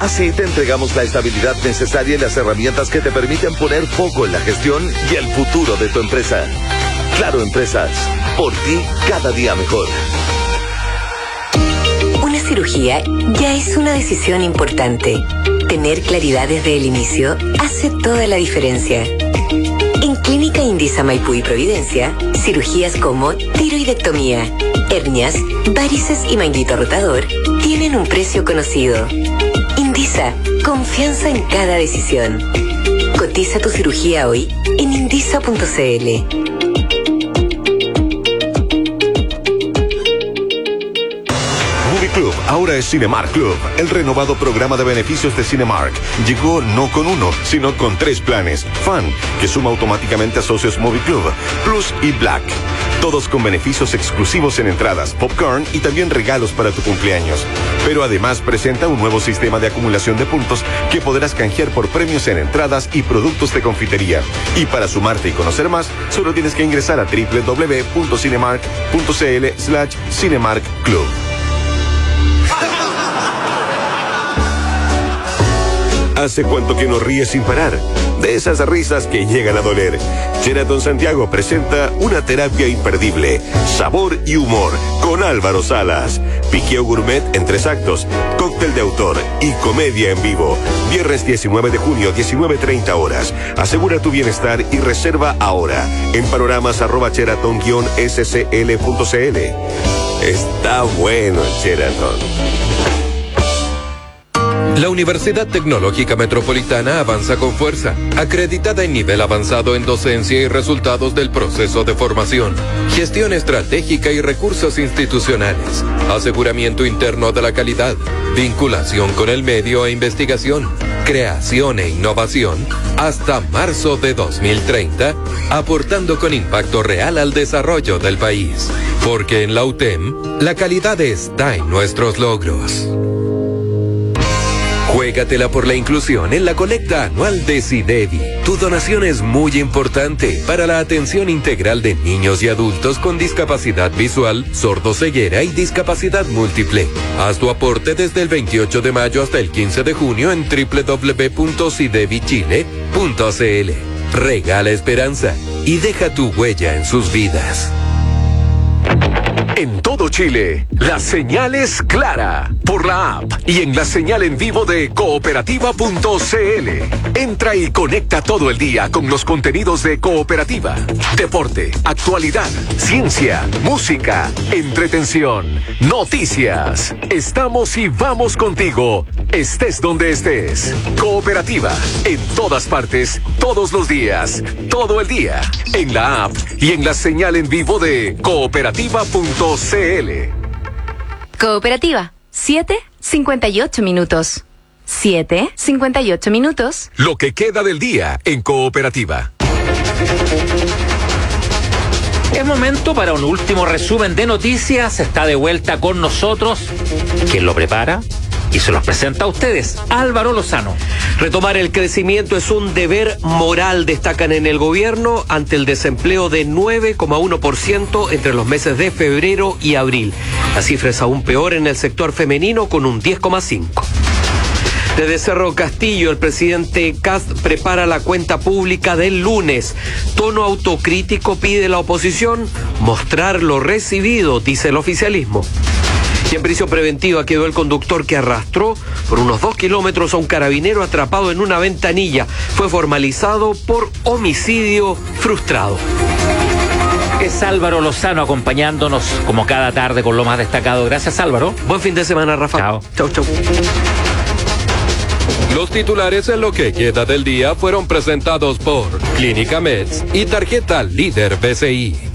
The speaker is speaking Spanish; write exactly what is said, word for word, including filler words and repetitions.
Así te entregamos la estabilidad necesaria y las herramientas que te permiten poner foco en la gestión y el futuro de tu empresa. Claro Empresas, por ti cada día mejor. Una cirugía ya es una decisión importante. Tener claridad desde el inicio hace toda la diferencia. En Clínica Indisa Maipú y Providencia, cirugías como tiroidectomía, hernias, varices y manguito rotador tienen un precio conocido. Indisa, confianza en cada decisión. Cotiza tu cirugía hoy en indisa punto c l. Club, ahora es Cinemark Club, el renovado programa de beneficios de Cinemark. Llegó no con uno, sino con tres planes. Fan, que suma automáticamente a socios Movie Club, Plus y Black. Todos con beneficios exclusivos en entradas, popcorn y también regalos para tu cumpleaños. Pero además presenta un nuevo sistema de acumulación de puntos que podrás canjear por premios en entradas y productos de confitería. Y para sumarte y conocer más, solo tienes que ingresar a doble u doble u doble u punto cinemark punto c l slash Cinemark Club. ¿Hace cuánto que no ríes sin parar? De esas risas que llegan a doler. Sheraton Santiago presenta una terapia imperdible. Sabor y humor con Álvaro Salas. Piqueo gourmet en tres actos, cóctel de autor y comedia en vivo. Viernes diecinueve de junio, diecinueve treinta horas. Asegura tu bienestar y reserva ahora en panoramas arroba sheraton guion s c l punto c l. Está bueno el Sheraton. La Universidad Tecnológica Metropolitana avanza con fuerza, acreditada en nivel avanzado en docencia y resultados del proceso de formación, gestión estratégica y recursos institucionales, aseguramiento interno de la calidad, vinculación con el medio e investigación, creación e innovación, hasta marzo de dos mil treinta, aportando con impacto real al desarrollo del país. Porque en la U T E M, la calidad está en nuestros logros. Juégatela por la inclusión en la colecta anual de SIDEVI. Tu donación es muy importante para la atención integral de niños y adultos con discapacidad visual, sordoceguera y discapacidad múltiple. Haz tu aporte desde el veintiocho de mayo hasta el quince de junio en doble u doble u doble u punto sidevi chile punto c l. Regala esperanza y deja tu huella en sus vidas. En todo Chile, la señal es clara por la app y en la señal en vivo de cooperativa punto c l. Entra y conecta todo el día con los contenidos de Cooperativa. Deporte, actualidad, ciencia, música, entretención, noticias. Estamos y vamos contigo, estés donde estés. Cooperativa, en todas partes, todos los días, todo el día, en la app y en la señal en vivo de cooperativa punto c l. Cooperativa, siete cincuenta y ocho minutos. siete cincuenta y ocho minutos. Lo que queda del día en Cooperativa. Es momento para un último resumen de noticias. Está de vuelta con nosotros. ¿Quién lo prepara? Y se los presenta a ustedes, Álvaro Lozano. Retomar el crecimiento es un deber moral, destacan en el gobierno, ante el desempleo de nueve coma uno por ciento entre los meses de febrero y abril. La cifra es aún peor en el sector femenino, con un diez coma cinco por ciento. Desde Cerro Castillo, el presidente Kast prepara la cuenta pública del lunes. Tono autocrítico pide la oposición, mostrar lo recibido, dice el oficialismo. Y en prisión preventiva quedó el conductor que arrastró por unos dos kilómetros a un carabinero atrapado en una ventanilla. Fue formalizado por homicidio frustrado. Es Álvaro Lozano acompañándonos como cada tarde con lo más destacado. Gracias, Álvaro. Buen fin de semana, Rafa. Chao. Chau, chau. Los titulares en lo que queda del día fueron presentados por Clínica Meds y Tarjeta Líder B C I.